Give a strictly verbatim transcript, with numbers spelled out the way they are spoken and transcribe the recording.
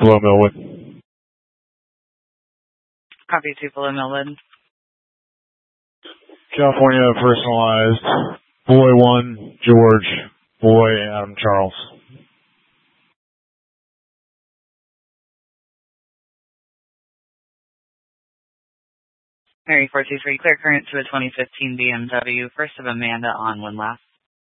Tupelo Millwood. Copy Tupelo Millwood. California personalized. Boy one, George. Boy Adam Charles. Mary four two three, clear current to a twenty fifteen B M W, first of Amanda on one last.